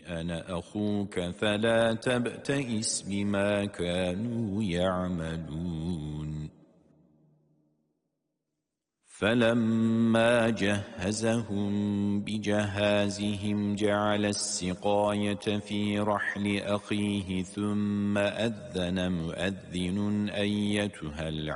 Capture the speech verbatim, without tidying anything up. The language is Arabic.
أنا أخوك فلا تبتئس بما كانوا يعملون فلما جهزهم بجهازهم جعل السقاية في رحل أخيه ثم أذن مؤذن أيتها